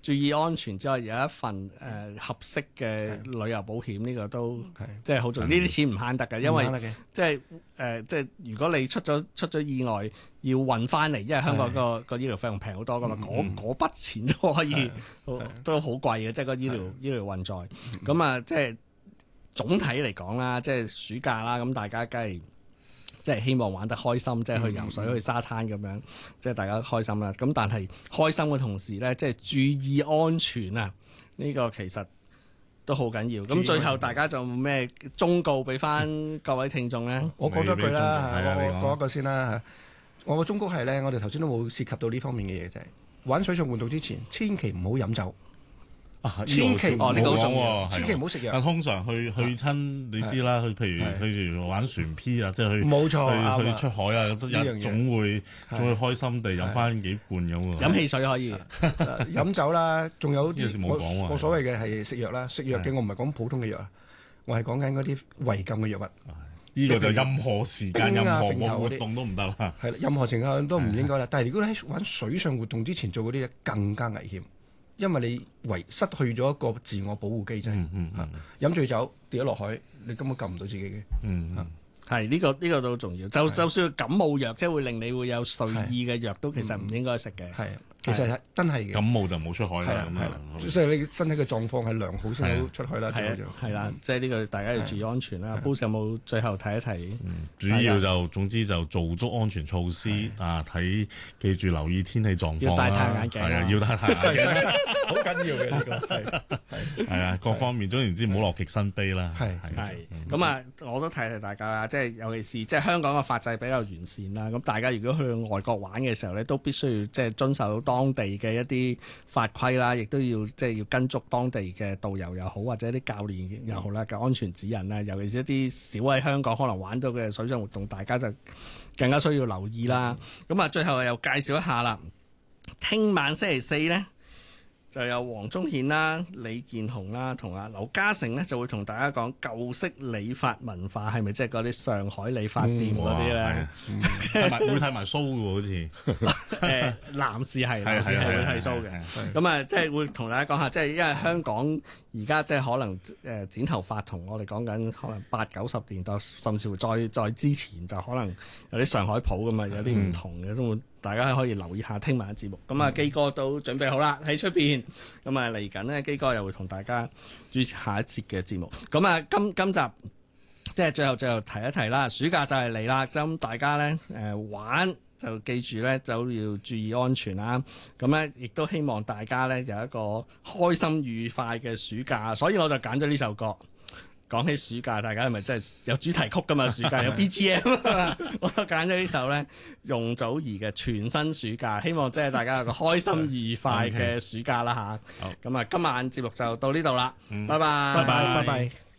注意安全之外，有一份合適嘅旅遊保險，呢個都即係好重要。呢啲錢唔慳得嘅，因為即係如果你出咗意外要運翻嚟，因為香港個醫療費用平好多噶嘛，嗰筆錢都可以都好貴嘅，即係個醫療運載。咁啊，即係總體嚟講啦，即係暑假啦，咁大家梗係即係希望玩得開心，即係去游水、去沙灘咁樣，即係大家開心啦。咁但係開心嘅同時咧，即係注意安全啊！呢個其實都好緊要。咁最後大家仲有冇咩忠告俾翻各位聽眾咧？ 我講多句啦，我講一個先啦。我個忠告係咧，我哋頭先都冇涉及到呢方面嘅嘢，就係玩水上活動之前，千祈唔好飲酒。千祈唔好講，千祈唔好食藥。 通常去親，你知啦，譬如玩船 P 啊，即係去冇錯去出海啊，總會開心地飲翻幾罐咁喎。 飲汽水可以， 飲酒啦，仲有啲冇講喎。 我所謂嘅係食藥啦，食藥嘅我唔係講普通嘅藥啊，我係講緊嗰啲違禁嘅藥物。 呢個就任何時間、任何活動都唔得啦。 係啦，任何情況都唔應該啦。但係如果你喺玩水上活動之前做嗰啲嘢，更加危險。因為你失去咗一個自我保護機制，飲醉酒跌咗落海，你根本救唔到自己嘅。 係呢個都重要。就算感冒藥，即係會令你會有睡意嘅藥，都其實唔應該食嘅。 係，其實係真係嘅。 感冒就冇出海啦。 係啦，所以你身體嘅狀況係良好先好出海啦。 係啦，即係呢個大家要注意安全啦。Bruce 有冇最後提一提？ 主要總之就做足安全措施啊！記住留意天氣狀況啦。 要戴太陽眼鏡。 係啊，要戴太陽鏡， 好緊要嘅呢個係啊，各方面總言之唔好樂極生悲啦。 係咁啊，我都提大家啦，即係尤其是即係香港嘅法制比較完善啦。咁大家如果去外國玩嘅時候咧，都必須要即係遵守當地嘅一啲法規啦，亦都要即係要跟足當地嘅導遊又好，或者啲教練又好啦嘅安全指引啦。尤其是一啲少喺香港可能玩到嘅水上活動，大家就更加需要留意啦。咁啊，最後又介紹一下啦，聽晚星期四呢，就有黃宗憲啦、李健雄啦，同阿劉嘉誠咧就會同大家講舊式理髮文化係咪即係嗰啲上海理髮店嗰啲咧？ 會剃埋鬚嘅喎，好似男士係會剃鬚嘅。咁啊，即係會同大家講下，即係因為香港而家即係可能剪頭髮同我哋講緊可能80-90年代，甚至乎再之前就可能有啲上海鋪咁嘛，有啲唔同嘅，都大家可以留意下聽晚嘅節目。咁啊，基哥都準備好啦喺出邊。咁啊，嚟緊呢，基哥又會同大家主持下一節嘅節目。咁啊，今集即係最後提一提啦，暑假就係嚟啦。咁大家呢，玩就記住呢，就要注意安全啦。咁呢，亦都希望大家呢有一個開心愉快嘅暑假。所以我就揀咗呢首歌。講起暑假，大家係咪真係有主題曲噶嘛？暑假有 BGM 我揀咗呢首咧，容祖兒嘅《全新暑假》，希望即係大家有個開心愉快嘅暑假啦吓。咁啊，今晚節目就到呢度啦，拜拜， 拜拜， 拜拜。